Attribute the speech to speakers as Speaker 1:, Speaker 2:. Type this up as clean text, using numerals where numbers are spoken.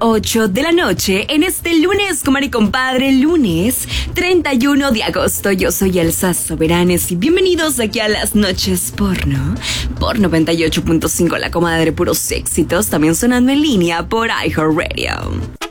Speaker 1: 8 de la noche en este lunes, comadre y compadre, lunes 31 de agosto. Yo soy Elsa Soberanes y bienvenidos aquí a Las Noches Porno por 98.5, la comadre, puros éxitos, también sonando en línea por iHeartRadio.